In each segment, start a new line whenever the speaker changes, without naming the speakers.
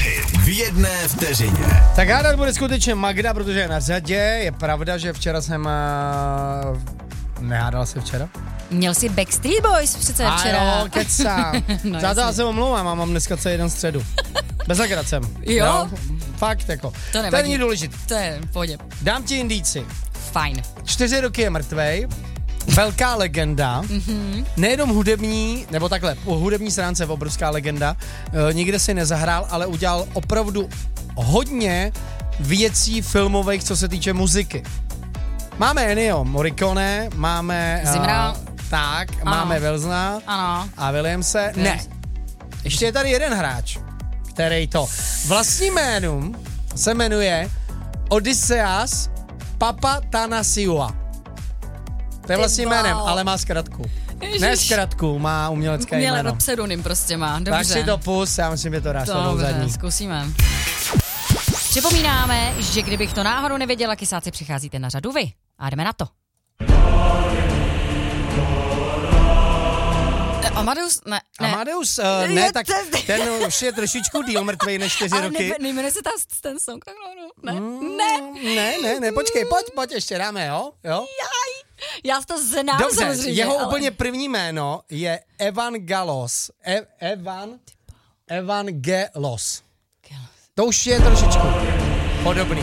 hity v jedné vteřině.
Tak hádat bude skutečně Magda, protože je na řadě. Je pravda, že včera jsem... Nehádala se včera?
Měl jsi Backstreet Boys přece včera.
A jo, kecám.
No,
Za to já se omlouvám, a mám dneska celý den středu. Bez agracem.
Jo?
Fakt jako.
To nevadí.
To není důležité.
To je v pohodě.
Dám ti indíci.
Fajn.
4 roky je mrtvej. Velká legenda. Nejenom hudební, nebo takhle, po hudební stránce je obrovská legenda. Nikde si nezahrál, ale udělal opravdu hodně věcí filmových, co se týče muziky. Máme Ennio Morricone, máme...
Zimra.
Tak,
ano.
máme Wilsona
Ano.
a Williamse. Ne. Ještě je tady jeden hráč, který to vlastním jménem se jmenuje Odysseas Papatanasiou. To je vlastním jménem, ale má zkratku.
Ježiš.
Ne zkratku, má umělecké jméno.
Pseudonym prostě má, dobře.
Tak si to pust, já myslím, že to dáš rovnou
Dobře,
zadní.
zkusíme. Připomínáme, že kdybych to náhodou nevěděla, kysáci, přicházíte na řadu vy. A jdeme na to. Amadeus? Ne.
Amadeus, ne, tak ten už je trošičku díl mrtvej než 4 roky.
Nejmenuje se ten song, no.
Ne, počkej, pojď ještě dáme, jo?
Já to znám
Dobře,
samozřejmě.
jeho
ale...
úplně první jméno je Evangelos. Evangelos. To už je trošičku podobný.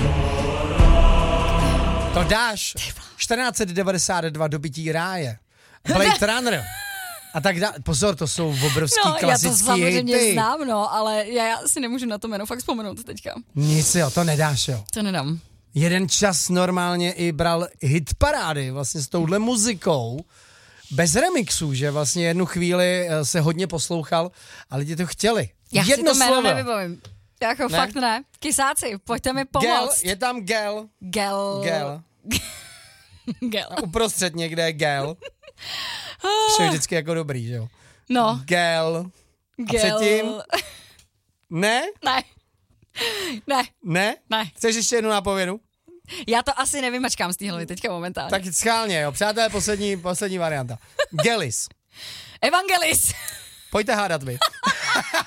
To dáš. 1492 Dobytí ráje. Blade Runner. A tak pozor, to jsou obrovský klasický
já to samozřejmě
hity.
znám, ale já si nemůžu na to jméno fakt vzpomenout teďka.
Nic jo, to nedáš jo.
To nedám.
Jeden čas normálně i bral hitparády vlastně s touhle muzikou. Bez remixů, že vlastně jednu chvíli se hodně poslouchal a lidi to chtěli.
Já
Jedno
si to jméno
slovo.
nevybavím. Jako ne? Fakt ne. Kysáci, pojďte mi pomoct.
Gel, je tam gel.
Gel.
A uprostřed někde je gel. To je vždycky jako dobrý, že jo?
No.
Gel. A předtím? Ne?
Ne.
Chceš ještě jednu nápovědu?
Já to asi nevymačkám z té hlavy teďka momentálně.
Tak schválně, jo. Přátelé, poslední varianta. Gelis.
Evangelis.
Pojďte hádat vy.